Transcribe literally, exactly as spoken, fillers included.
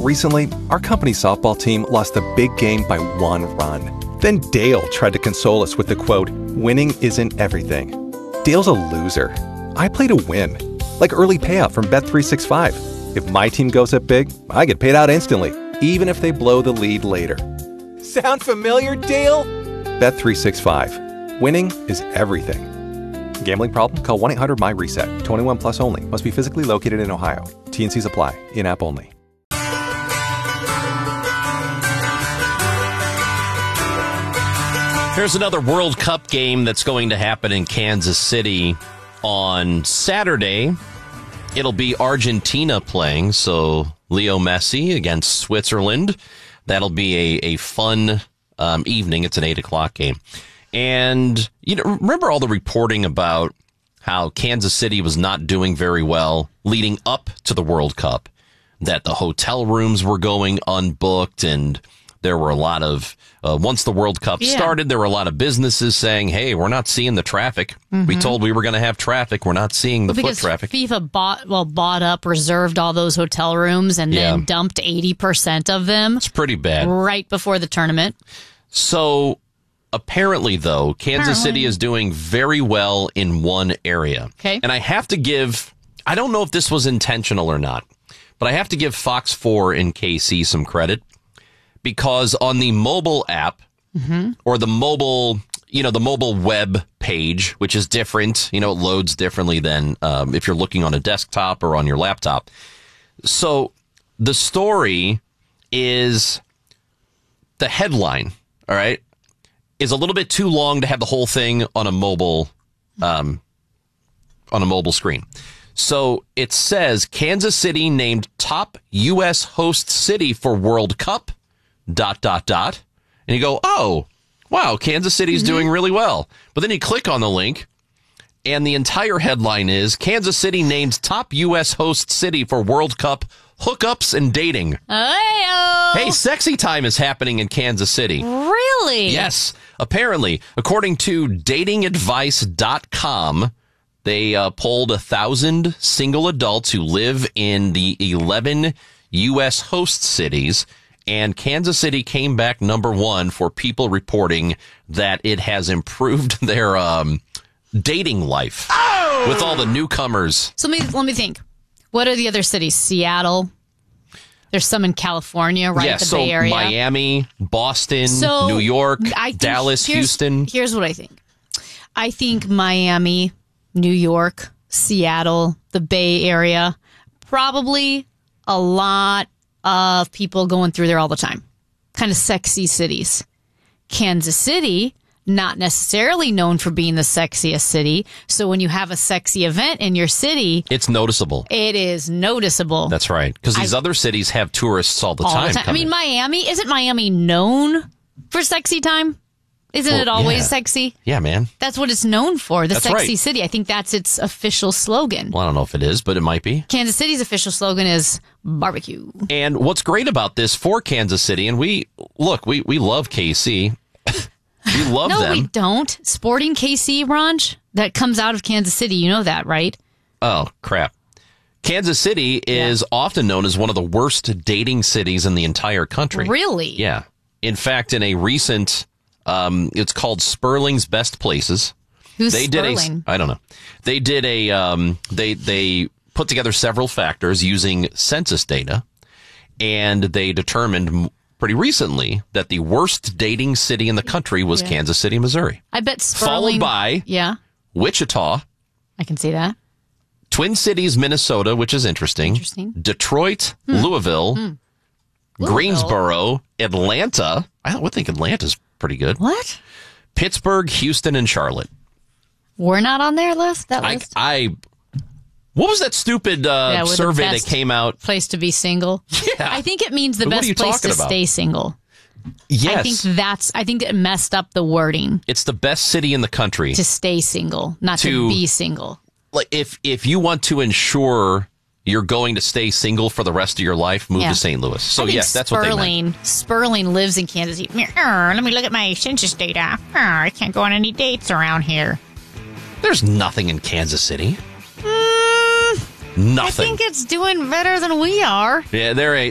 Recently, our company softball team lost a big game by one run. Then Dale tried to console us with the quote, "Winning isn't everything." Dale's a loser. I play to win. Like early payout from Bet three sixty-five. If my team goes up big, I get paid out instantly, even if they blow the lead later. Sound familiar, Dale? Bet three sixty-five. Winning is everything. Gambling problem? Call one eight hundred M Y reset. twenty-one plus only. Must be physically located in Ohio. T and C's apply. In-app only. Here's another World Cup game that's going to happen in Kansas City on Saturday. It'll be Argentina playing, so Leo Messi against Switzerland. That'll be a, a fun um, evening. It's an eight o'clock game. And you know, remember all the reporting about how Kansas City was not doing very well leading up to the World Cup, that the hotel rooms were going unbooked, and there were a lot of, uh, once the World Cup yeah. started, there were a lot of businesses saying, hey, we're not seeing the traffic. Mm-hmm. We told we were going to have traffic. We're not seeing the well, foot traffic. FIFA bought, well, bought up, reserved all those hotel rooms, and then yeah. dumped eighty percent of them. It's pretty bad. Right before the tournament. So apparently, though, Kansas apparently. City is doing very well in one area. Okay. And I have to give, I don't know if this was intentional or not, but I have to give Fox four and K C some credit. Because on the mobile app, mm-hmm. or the mobile, you know, the mobile web page, which is different, you know, it loads differently than um, if you're looking on a desktop or on your laptop. So the story is, the headline, all right, is a little bit too long to have the whole thing on a mobile, um, on a mobile screen. So it says Kansas City named top U S host city for World Cup. Dot, dot, dot. And you go, oh, wow, Kansas City's mm-hmm. doing really well. But then you click on the link, and the entire headline is Kansas City named top U S host city for World Cup hookups and dating. Hey-o. Hey, sexy time is happening in Kansas City. Really? Yes. Apparently, according to dating advice dot com, they uh, polled a thousand single adults who live in the eleven U S host cities. And Kansas City came back number one for people reporting that it has improved their um, dating life oh! with all the newcomers. So let me, let me think. What are the other cities? Seattle. There's some in California, right? Yeah, the so Bay Area. Miami, Boston, so New York, I think Dallas, here's, Houston. Here's what I think. I think Miami, New York, Seattle, the Bay Area, probably a lot of people going through there all the time. Kind of sexy cities. Kansas City, not necessarily known for being the sexiest city. So when you have a sexy event in your city, it's noticeable. It is noticeable. That's right. Because these I, other cities have tourists all the all time. The time. I mean, Miami, isn't Miami known for sexy time? Isn't well, it always yeah. sexy? Yeah, man. That's what it's known for, the that's sexy right. city. I think that's its official slogan. Well, I don't know if it is, but it might be. Kansas City's official slogan is barbecue. And what's great about this for Kansas City, and we, look, we, we love K C. We love no, them. No, we don't. Sporting K C, Ranj, that comes out of Kansas City. You know that, right? Oh, crap. Kansas City is yeah. often known as one of the worst dating cities in the entire country. Really? Yeah. In fact, in a recent... Um, it's called Sperling's Best Places. Who's they Sperling? Did a, I don't know. They did a, um, they, they put together several factors using census data, and they determined pretty recently that the worst dating city in the country was yeah. Kansas City, Missouri. I bet Sperling. Followed by yeah. Wichita. I can see that. Twin Cities, Minnesota, which is interesting. Interesting. Detroit, hmm. Louisville, hmm. Greensboro, Atlanta. I would think Atlanta's pretty good. What? Pittsburgh, Houston, and Charlotte. We're not on their list? That I, list? I what was that stupid uh, yeah, survey that came out? Place to be single? Yeah. I think it means the what best place to about? stay single. Yes. I think that's, I think it messed up the wording. It's the best city in the country. To stay single, not to, to be single. Like if, if you want to ensure you're going to stay single for the rest of your life, move yeah. to Saint Louis. So, yes, that's Sperling, what they meant. Sperling lives in Kansas City. Let me look at my census data. I can't go on any dates around here. There's nothing in Kansas City. Mm, Nothing. I think it's doing better than we are. Yeah, there ain't